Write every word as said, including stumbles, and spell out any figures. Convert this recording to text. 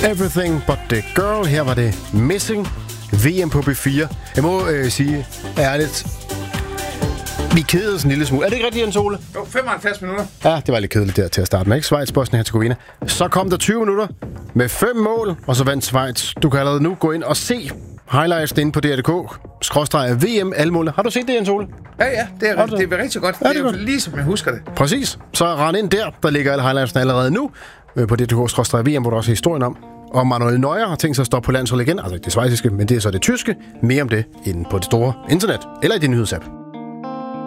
Everything But The Girl. Her var det Missing. V M på B fire. Jeg må øh, sige ærligt, vi kedede os en lille smule. Er det ikke rigtigt, Jens Ole? Jo, femoghalvfjerds minutter. Ja, det var lidt kedeligt der til at starte med, ikke? Schweiz, Bosnien Herzegovina. Så kom der tyve minutter med fem mål, og så vandt Schweiz. Du kan allerede nu gå ind og se highlights inde på D R punktum D K. Skråstreg V M, alle målene. Har du set det, Jens Ole? Ja, ja, det er, det er rigtig godt. Ja, det, det er er godt. Lige som jeg husker det. Præcis. Så rend ind der. Der ligger alle highlightsene allerede nu på D R punktum D K skråstreg V M, hvor der også er historien om. Og Manuel Neuer har tænkt sig at stoppe på landsholdet igen. Altså ikke det schweiziske, men det er så det tyske. Mere om det inde på det store internet eller i din nyhedsapp.